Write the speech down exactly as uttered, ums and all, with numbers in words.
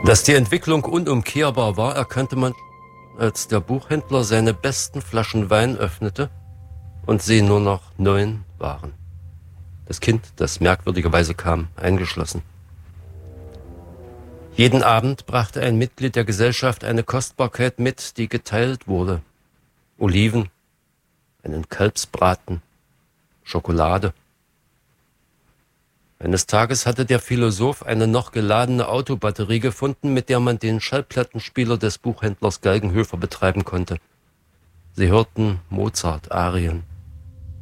Dass die Entwicklung unumkehrbar war, erkannte man, als der Buchhändler seine besten Flaschen Wein öffnete und sie nur noch neun waren. Das Kind, das merkwürdigerweise kam, eingeschlossen. Jeden Abend brachte ein Mitglied der Gesellschaft eine Kostbarkeit mit, die geteilt wurde. Oliven, einen Kalbsbraten, Schokolade. Eines Tages hatte der Philosoph eine noch geladene Autobatterie gefunden, mit der man den Schallplattenspieler des Buchhändlers Galgenhöfer betreiben konnte. Sie hörten Mozart-Arien.